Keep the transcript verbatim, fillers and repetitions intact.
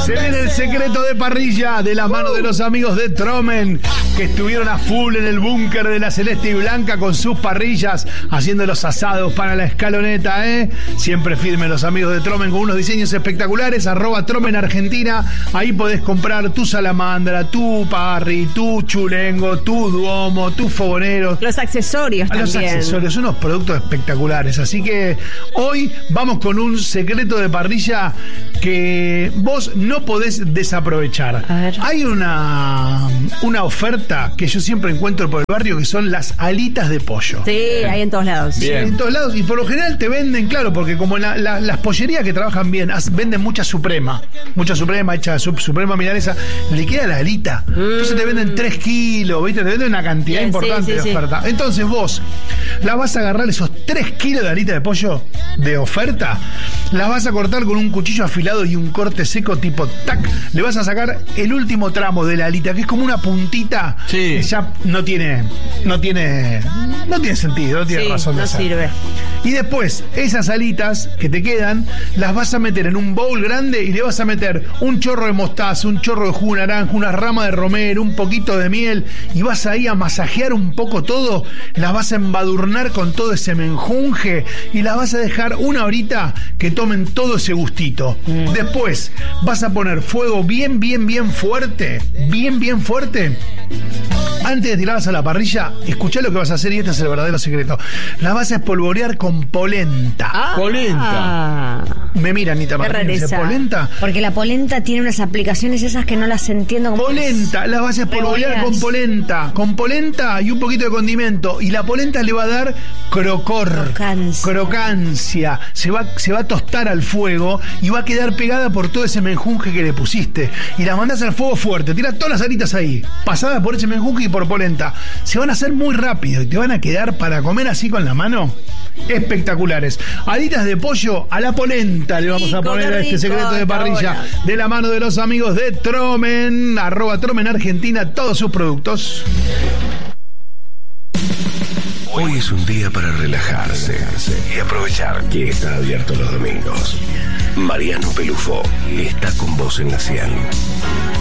Se viene el secreto de parrilla de la mano de los amigos de Tromen, que estuvieron a full en el búnker de la Celeste y Blanca con sus parrillas, haciendo los asados para la escaloneta, ¿eh? Siempre firme los amigos de Tromen con unos diseños espectaculares. Arroba Tromen Argentina. Ahí podés comprar tu salamandra, tu parry, tu chulengo, tu duomo, tu fogonero. Los accesorios Los también. Los accesorios, unos productos espectaculares. Así que hoy vamos con un secreto de parrilla que vos no podés desaprovechar. A ver. Hay una, una oferta que yo siempre encuentro por el barrio, que son las alitas de pollo. Sí, hay en todos lados. Sí, en todos lados. Y por lo general te venden, claro, porque como la, la, las pollerías que trabajan bien as, venden mucha suprema. Mucha suprema, hecha su, suprema milanesa. Le queda la alita. Mm. Entonces te venden tres kilos, ¿viste? Te venden una cantidad Bien, importante sí, sí, de oferta. Sí. Entonces vos la vas a agarrar esos tres kilos de alita de pollo de oferta, las vas a cortar con un cuchillo afilado y un corte seco tipo tac. Le vas a sacar el último tramo de la alita, que es como una puntita sí. que ya no tiene, no tiene, no tiene sentido, no tiene sí, razón de no ser. Sirve. Y después, esas alitas que te quedan, las vas a meter en un bowl grande y le vas a meter un chorro de mostaza, un chorro de jugo de naranja, una rama de romero, un poquito de miel, y vas ahí a masajear un poco todo, las vas a embadurnar con todo ese menjunje y las vas a dejar una horita que tomen todo ese gustito. Mm. Después, vas a poner fuego bien, bien, bien fuerte, bien, bien fuerte. Antes de tirarlas a la parrilla, escuchá lo que vas a hacer y este es el verdadero secreto. La vas a espolvorear con polenta. Ah. Polenta. Me mira, Anita Martínez, ¿polenta? Porque la polenta tiene unas aplicaciones esas que no las entiendo. Como polenta, la vas a espolvorear con polenta. Con polenta y un poquito de condimento. Y la polenta le va a dar crocor. Crocancia. Crocancia. Se va, se va a tostar al fuego y va a quedar pegada por todo ese menjunje que le pusiste. Y la mandás al fuego fuerte. Tira todas las alitas ahí, pasadas por ese menjunje y por polenta. Se van a hacer muy rápido y te van a quedar para comer así con la mano espectaculares. Alitas de pollo a la polenta le vamos rico, a poner a este secreto de parrilla de la mano de los amigos de Tromen. Arroba Tromen Argentina, todos sus productos. Hoy es un día para relajarse y aprovechar que está abierto los domingos. Mariano Pelufo está con vos en la cien.